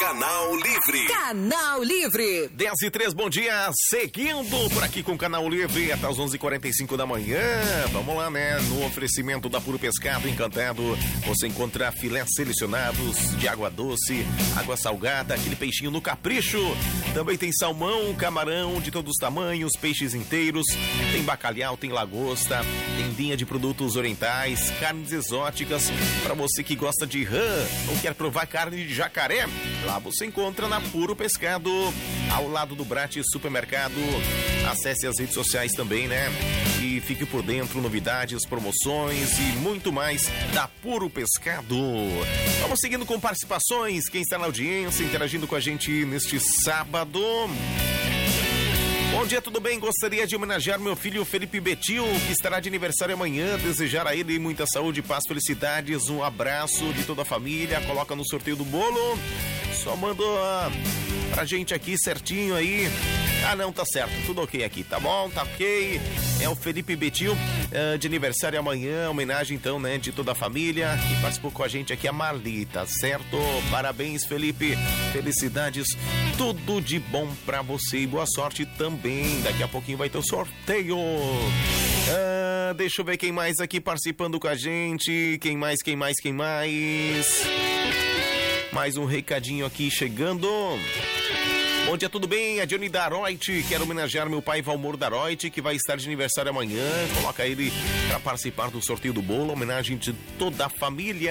Canal Livre. Canal Livre. 10:03, bom dia. Seguindo por aqui com o Canal Livre até as 11:45 da manhã. Vamos lá, né? No oferecimento da Puro Pescado Encantado, você encontra filés selecionados de água doce, água salgada, aquele peixinho no capricho. Também tem salmão, camarão de todos os tamanhos, peixes inteiros. Tem bacalhau, tem lagosta, tem linha de produtos orientais, carnes exóticas. Para você que gosta de rã ou quer provar carne de jacaré, lá você encontra na Puro Pescado, ao lado do Brate Supermercado. Acesse as redes sociais também, né? E fique por dentro, novidades, promoções e muito mais da Puro Pescado. Vamos seguindo com participações, quem está na audiência, interagindo com a gente neste sábado. Bom dia, tudo bem? Gostaria de homenagear meu filho Felipe Betil, que estará de aniversário amanhã. Desejar a ele muita saúde, paz, felicidades. Um abraço de toda a família. Coloca no sorteio do bolo. Só manda pra gente aqui certinho aí. Ah, não, tá certo. Tudo ok aqui, tá bom? Tá ok. É o Felipe Betil, de aniversário amanhã. Homenagem, então, né, de toda a família. Que participou com a gente aqui, a Marlita, certo? Parabéns, Felipe. Felicidades. Tudo de bom pra você e boa sorte também. Daqui a pouquinho vai ter o sorteio. Deixa eu ver quem mais aqui participando com a gente. Quem mais? Mais um recadinho aqui chegando. Bom dia, tudo bem? A Johnny Daroit, quero homenagear meu pai Valmor Daroit, que vai estar de aniversário amanhã. Coloca ele para participar do sorteio do bolo, homenagem de toda a família.